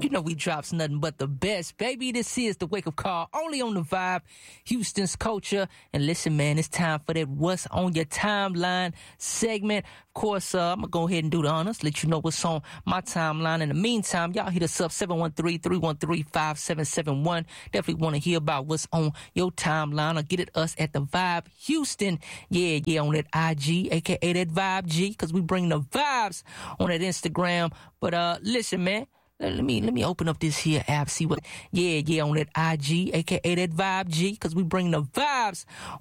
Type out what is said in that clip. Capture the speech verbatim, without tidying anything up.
You know we drops nothing but the best, baby. This is the Wake Up Call, only on the Vibe, Houston's culture. And listen, man, it's time for that What's on Your Timeline segment. Of course, uh, I'm going to go ahead and do the honors, let you know what's on my timeline. In the meantime, y'all hit us up, seven one three, three one three, five seven seven one. Definitely want to hear about what's on your timeline, or get at us at the Vibe Houston. Yeah, yeah, on that I G, a k a that Vibe G, because we bring the vibes on that Instagram. But uh, listen, man. Let me let me open up this here app, see what, yeah, yeah, on that I G, a k a that Vibe G, because we bring the vibes